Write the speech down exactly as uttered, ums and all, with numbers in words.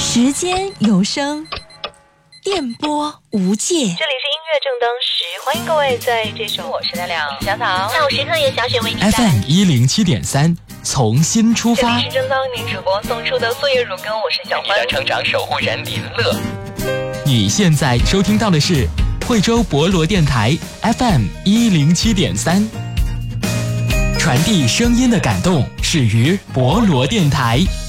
时间有声，电波无界。这里是音乐正当时，欢迎各位在这首我是大亮小草下午时刻由小雪为你带来 F M 一零七点三，从新出发。 这里是正当您主播送出的岁月如歌，我是小欢。 你的成长守护人林乐。 你现在收听到的是惠州博罗电台 F M 一零七点三，传递声音的感动，始于博罗电台。